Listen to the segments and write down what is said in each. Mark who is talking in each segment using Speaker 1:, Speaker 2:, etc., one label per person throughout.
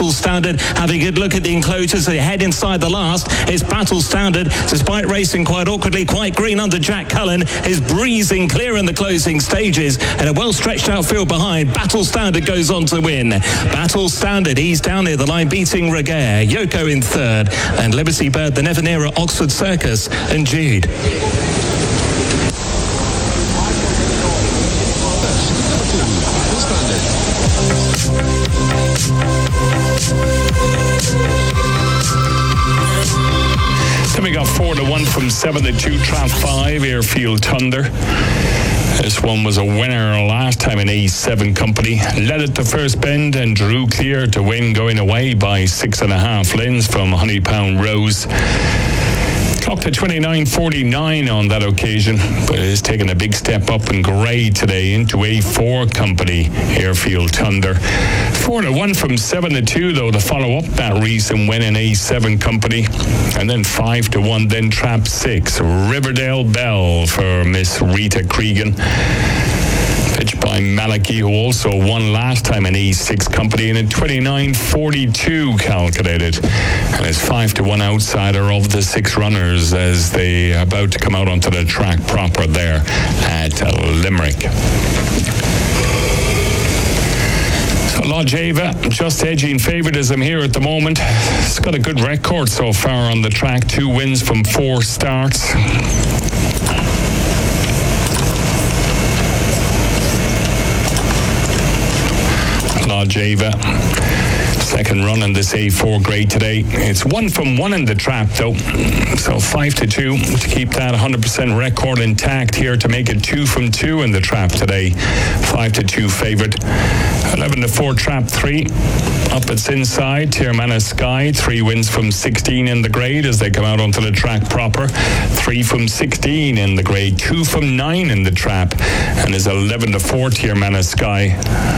Speaker 1: Battle Standard. Have a good look at the enclosures. They head inside the last. It's Battle Standard, despite racing quite awkwardly, quite green under Jack Cullen, is breezing clear in the closing stages, and a well-stretched out field behind. Battle Standard goes on to win. Battle Standard, he's down near the line, beating Regair, Yoko in third, and Liberty Bird, the Nevanera, Oxford Circus, and Jude.
Speaker 2: Then we got 4-1 from 7-2, Trap 5, Airfield Thunder. This one was a winner last time in A7 Company. Led it to first bend and drew clear to win, going away by 6.5 lengths from Honey Pound Rose. Clocked at 29.49 on that occasion, but it has taken a big step up in grade today into A4 Company, Airfield Thunder. 4-1 from 7-2 though to follow up that recent win in A7 Company, and then 5-1 then Trap 6, Riverdale Bell for Miss Rita Cregan. Pitched by Malachy, who also won last time in E6 Company, and in 29.42 calculated, and is 5-1 outsider of the 6 runners as they are about to come out onto the track proper there at Limerick. So Lodge Ava just edging favoritism here at the moment. It's got a good record so far on the track, 2 wins from 4 starts. Lodge Ava, second run in this A4 grade today. It's 1 from 1 in the trap though, so 5-2 to keep that 100% record intact here, to make it 2 from 2 in the trap today. 5-2 favourite. 11-4 Trap 3. Up its inside, Tiarmana Sky, 3 wins from 16 in the grade as they come out onto the track proper. 3 from 16 in the grade, 2 from 9 in the trap, and is 11-4 Tiarmana Sky.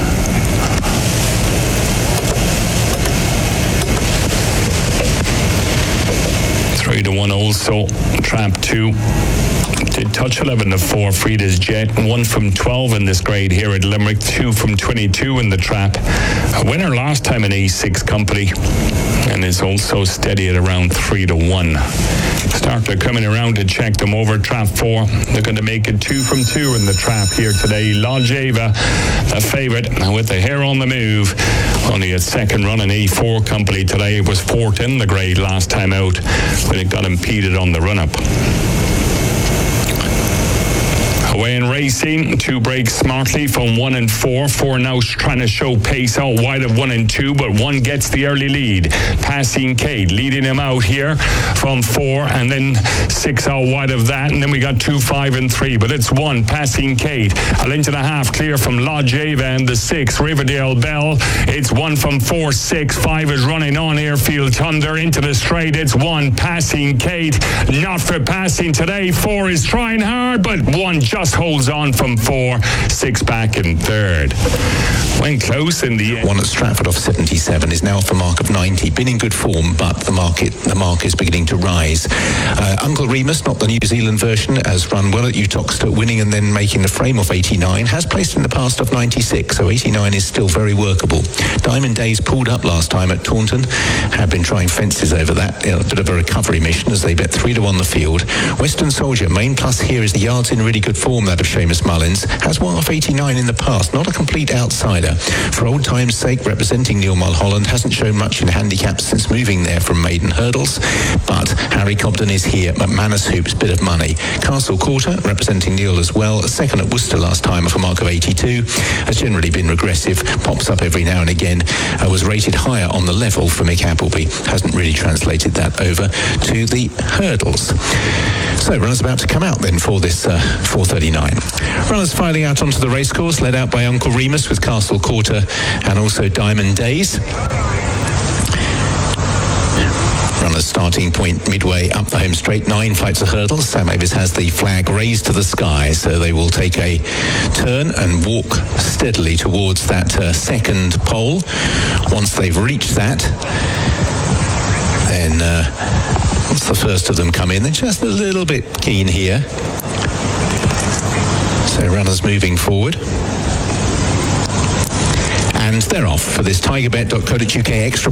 Speaker 2: 3-1 also, Trap 2. Did touch 11-4 Frida's Jet, 1 from 12 in this grade here at Limerick, 2 from 22 in the trap. A winner last time in A6 Company, and is also steady at around 3-1. Starter coming around to check them over. Trap 4, they're going to make it 2 from 2 in the trap here today. Lodge Ava, the favourite, with the hair on the move. Only a second run in A4 Company today. It was 4th in the grade last time out, but it got impeded on the run-up. Away in racing, 2 breaks smartly from 1 and 4. 4 now trying to show pace out wide of 1 and 2, but 1 gets the early lead. Passing Kate, leading him out here from 4, and then 6 out wide of that, and then we got 2, 5 and 3, but it's 1 passing Kate. A length and a half clear from Lodge Ava and the 6, Riverdale Bell. It's 1 from 4, 6, 5 is running on Airfield Thunder into the straight. It's 1 passing Kate, not for passing today. 4 is trying hard, but 1 just holds on from 4, 6 back in third. Went close in the end.
Speaker 3: 1 at Stratford off 77 is now off the mark of 90. Been in good form, but the mark is beginning to rise. Uncle Remus, not the New Zealand version, has run well at Uttoxeter, winning and then making the frame off 89. Has placed in the past off 96, so 89 is still very workable. Diamond Days pulled up last time at Taunton. Have been trying fences over that. A bit of a recovery mission as they bet 3-1 the field. Western Soldier, main plus here is the yards in really good form, that of Seamus Mullins. Has won off 89 in the past, not a complete outsider. For old time's sake, representing Neil Mulholland, hasn't shown much in handicaps since moving there from Maiden Hurdles, but Harry Cobden is here. McManus Hoops, bit of money. Castle Quarter, representing Neil as well, second at Worcester last time off a mark of 82, has generally been regressive, pops up every now and again, was rated higher on the level for Mick Appleby, hasn't really translated that over to the hurdles. So runners about to come out then for this 4:39. Runners filing out onto the racecourse, led out by Uncle Remus with Castle Quarter and also Diamond Days. Runners starting point midway up the home straight, 9 flights of hurdles. Sam Avis has the flag raised to the sky, so they will take a turn and walk steadily towards that second pole. Once they've reached that, then once the first of them come in, they're just a little bit keen here. So runners moving forward. And they're off for this tigerbet.co.uk extra